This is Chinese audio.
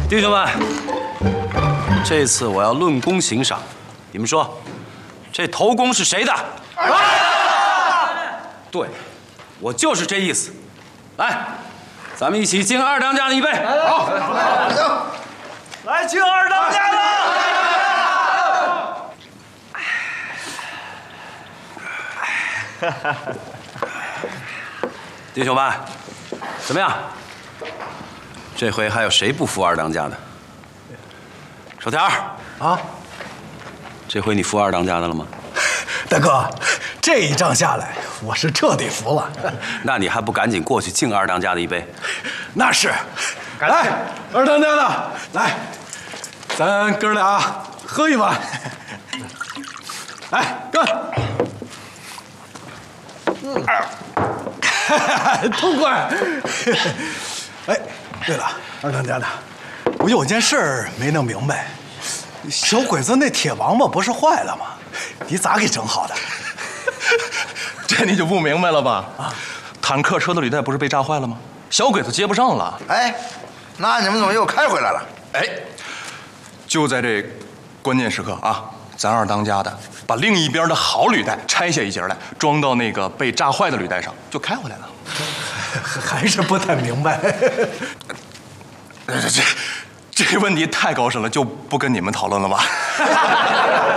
弟兄们，这次我要论功行赏，你们说，这头功是谁的？对，我就是这意思。来，咱们一起敬二当家的一杯。好，来敬二当家的。弟兄们，怎么样？这回还有谁不服二当家的？手条啊，这回你服二当家的了吗？ 大哥，这一仗下来，我是彻底服了。 那你还不赶紧过去敬二当家的一杯？ 那是。来，二当家的，来，咱哥俩喝一碗。来，干！痛快！哎，对了，二当家的，我有件事儿没弄明白，小鬼子那铁王八不是坏了吗？你咋给整好的？ 这你就不明白了吧？啊，坦克车的履带不是被炸坏了吗？小鬼子接不上了。 哎，那你们怎么又开回来了？ 哎，就在这关键时刻啊，咱二当家的把另一边的好履带拆下一截来，装到那个被炸坏的履带上，就开回来了。 还是不太明白。 这问题太高深了，就不跟你们讨论了吧。